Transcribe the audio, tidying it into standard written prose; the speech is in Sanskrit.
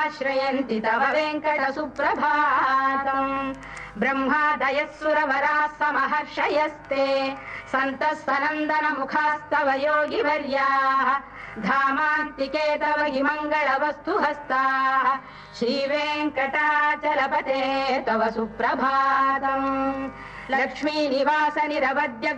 समाश्रयन्ति तव वेङ्कट सुप्रभातम् ब्रह्मादयः सुरवराः समहर्षयस्ते सन्तः सनन्दन मुखास्तव योगिवर्याः धामान्तिके तव हि मङ्गलवस्तु हस्ताः श्रीवेङ्कटाचलपते तव सुप्रभातम् लक्ष्मीनिवास निरवद्य